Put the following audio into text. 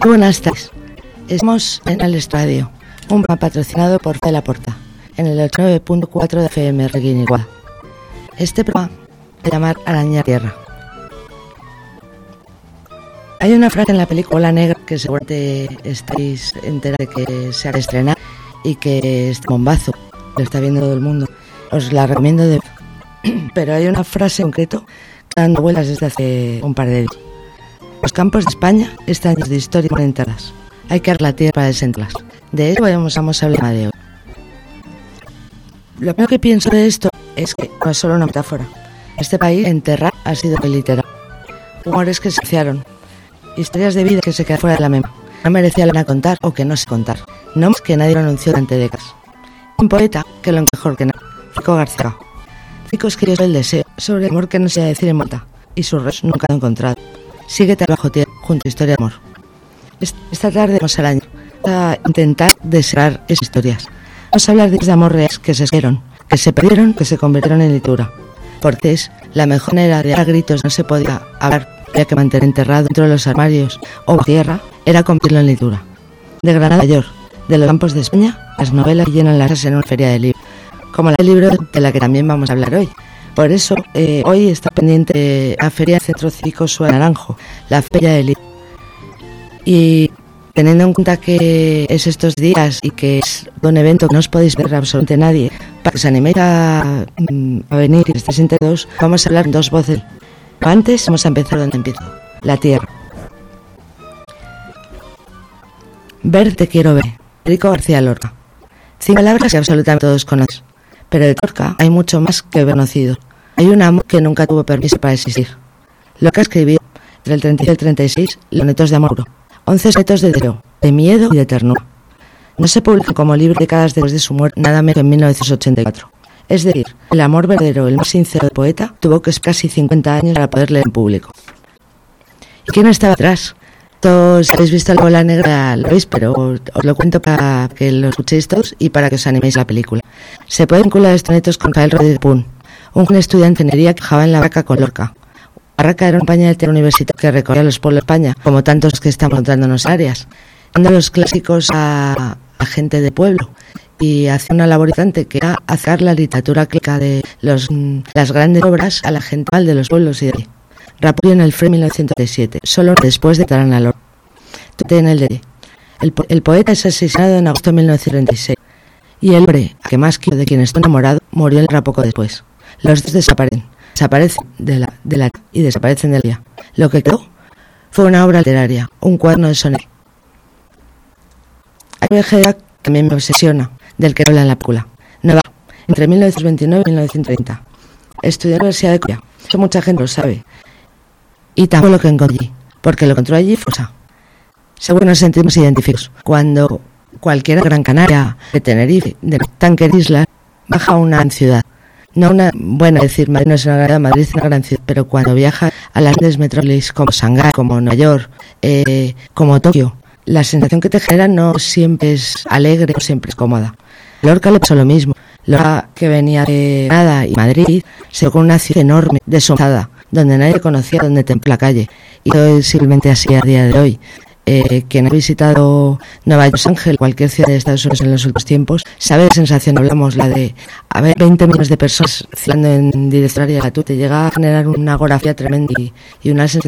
Buenas tardes. Estamos en el estadio, un programa patrocinado por Fe La Porta, en el 89.4 de FM Reguiniguá. Este programa se llama Arañar Tierra. Hay una frase en la película Negra que seguramente estáis enterados de que se ha de estrenar y que es bombazo, lo está viendo todo el mundo. Os la recomiendo de... Pero hay una frase en concreto que está dando vueltas desde hace un par de días. Los campos de España están llenos de historias monetadas. Hay que arar la tierra para desenterrarlas. De eso vamos a hablar de hoy. Lo primero que pienso de esto es que no es solo una metáfora. Este país enterrar ha sido muy literal. Humores que se asociaron, historias de vida que se quedan fuera de la memoria. No merecía la pena contar o que no se contar. No más que nadie lo anunció durante décadas. Un poeta que lo mejor que nada, Cico García. Cico escribió sobre el deseo, sobre el amor que no se ha de decir en muerta, y sus restos nunca lo han encontrado. Síguete bajo tierra, junto a historia de amor. Esta tarde vamos al año a intentar descerrar esas historias. Vamos a hablar de amor reales que se escribieron, que se perdieron, que se convirtieron en literatura. Porque es la mejor manera de dar gritos, no se podía hablar, había que mantener enterrado dentro de los armarios o tierra, era convertirlo en literatura. De Granada a York, de los campos de España, las novelas que llenan las casas en una feria de libros, como la del libro de la que también vamos a hablar hoy. Por eso, hoy está pendiente la Feria del Centro Cívico Suárez Naranjo, la Feria del Libro. Y teniendo en cuenta que es estos días y que es un evento que no os podéis ver absolutamente nadie, para que os animéis a venir y estéis enterados, vamos a hablar en dos voces. Pero antes vamos a empezar donde empiezo, la tierra. Ver te quiero ver, Federico García Lorca. 5 palabras que absolutamente todos conocen. Pero de Lorca hay mucho más que conocido. Hay un amor que nunca tuvo permiso para existir. Lorca escribió entre el 36 y el 36 Sonetos de amor, 11 sonetos de deseo, de miedo y de ternura. No se publicó como libro décadas después de su muerte, nada menos que en 1984. Es decir, el amor verdadero, el más sincero del poeta, tuvo que esperar casi 50 años para poder leer en público. ¿Y quién estaba atrás? Todos habéis visto la Bola Negra, lo veis, pero os lo cuento para que lo escuchéis todos y para que os animéis a la película. Se pueden vincular estos netos con Rafael Rodríguez Pun, un joven estudiante de Nería que trabajaba en la Barraca con Lorca. Barraca era una compañía de teatro universitario que recorría los pueblos de España, como tantos que estamos encontrándonos áreas, dando los clásicos a gente de pueblo y hacía una labor importante que era hacer la literatura clásica de las grandes obras a la gente de los pueblos y de allí. Rapurio en el FRE 1937, solo después de entrar en la Lorca. En el DD. El poeta es asesinado en agosto de 1936 y el hombre que más quiso, de quien está enamorado, murió el poco después. Los dos desaparecen y desaparecen del día. Lo que quedó fue una obra literaria, un cuaderno de sonetos. Hay una tragedia que también me obsesiona, del que habla en la película. Nueva, entre 1929 y 1930. Estudió en la Universidad de Coria. Eso mucha gente lo sabe. Y tampoco lo que encontré allí, porque lo encontró allí fue cosa. Seguro nos sentimos identificados cuando cualquiera de Gran Canaria, de Tenerife, de tanques islas, baja a una gran ciudad. No una, bueno, decir, Madrid no es una gran ciudad, Madrid es una gran ciudad, pero cuando viaja a las grandes metrópolis como Shanghái, como Nueva York, como Tokio, la sensación que te genera no siempre es alegre, no siempre es cómoda. Lorca le pasó lo mismo. Lorca, que venía de Granada y Madrid, se fue con una ciudad enorme, desolada, donde nadie conocía dónde templó la calle. Y todo es simplemente así a día de hoy. Quien ha visitado Nueva York, Los Ángeles, cualquier ciudad de Estados Unidos en los últimos tiempos, sabe de sensación, hablamos la de a ver 20 millones de personas circulando en dirección a tú, te llega a generar una agorafobia tremenda y una sensación